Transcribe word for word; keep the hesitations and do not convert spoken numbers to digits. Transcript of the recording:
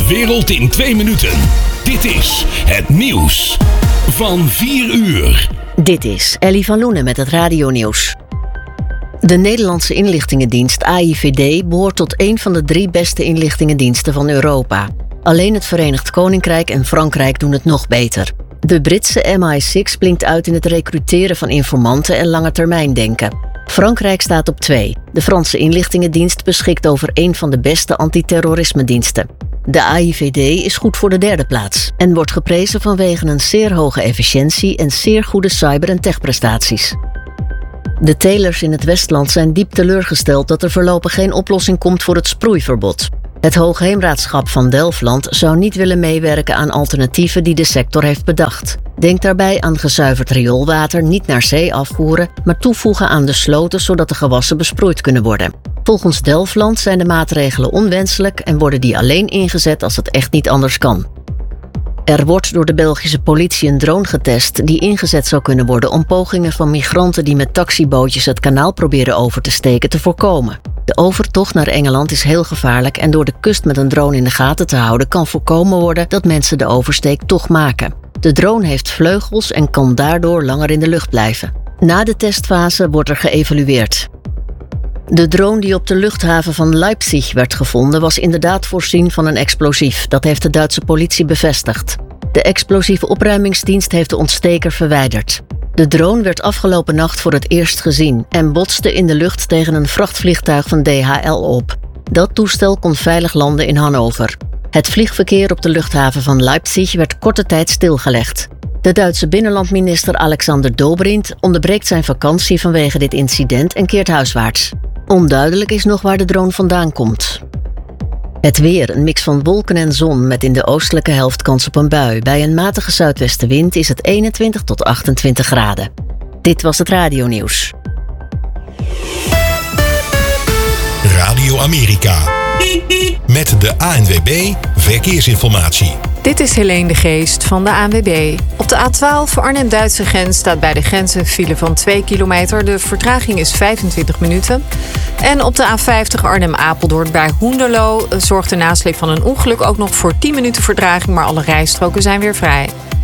De wereld in twee minuten. Dit is het nieuws van vier uur. Dit is Ellie van Loenen met het radionieuws. De Nederlandse inlichtingendienst A I V D behoort tot een van de drie beste inlichtingendiensten van Europa. Alleen het Verenigd Koninkrijk en Frankrijk doen het nog beter. De Britse M I zes blinkt uit in het recruteren van informanten en langetermijndenken. Frankrijk staat op twee. De Franse inlichtingendienst beschikt over een van de beste antiterrorisme-diensten. De A I V D is goed voor de derde plaats en wordt geprezen vanwege een zeer hoge efficiëntie en zeer goede cyber- en techprestaties. De telers in het Westland zijn diep teleurgesteld dat er voorlopig geen oplossing komt voor het sproeiverbod. Het Hoogheemraadschap van Delfland zou niet willen meewerken aan alternatieven die de sector heeft bedacht. Denk daarbij aan gezuiverd rioolwater niet naar zee afvoeren, maar toevoegen aan de sloten zodat de gewassen besproeid kunnen worden. Volgens Delfland zijn de maatregelen onwenselijk en worden die alleen ingezet als het echt niet anders kan. Er wordt door de Belgische politie een drone getest die ingezet zou kunnen worden om pogingen van migranten die met taxibootjes het kanaal proberen over te steken te voorkomen. De overtocht naar Engeland is heel gevaarlijk en door de kust met een drone in de gaten te houden kan voorkomen worden dat mensen de oversteek toch maken. De drone heeft vleugels en kan daardoor langer in de lucht blijven. Na de testfase wordt er geëvalueerd. De drone die op de luchthaven van Leipzig werd gevonden was inderdaad voorzien van een explosief. Dat heeft de Duitse politie bevestigd. De explosieve opruimingsdienst heeft de ontsteker verwijderd. De drone werd afgelopen nacht voor het eerst gezien en botste in de lucht tegen een vrachtvliegtuig van D H L op. Dat toestel kon veilig landen in Hannover. Het vliegverkeer op de luchthaven van Leipzig werd korte tijd stilgelegd. De Duitse binnenlandminister Alexander Dobrindt onderbreekt zijn vakantie vanwege dit incident en keert huiswaarts. Onduidelijk is nog waar de drone vandaan komt. Het weer, een mix van wolken en zon met in de oostelijke helft kans op een bui. Bij een matige zuidwestenwind is het eenentwintig tot achtentwintig graden. Dit was het radionieuws. Radio Amerika. Met de A N W B Verkeersinformatie. Dit is Helene de Geest van de A N W B. Op de A twaalf Arnhem-Duitse grens staat bij de grens een file van twee kilometer. De vertraging is vijfentwintig minuten. En op de A vijftig Arnhem-Apeldoorn bij Hoenderloo zorgt de nasleep van een ongeluk ook nog voor tien minuten vertraging, maar alle rijstroken zijn weer vrij.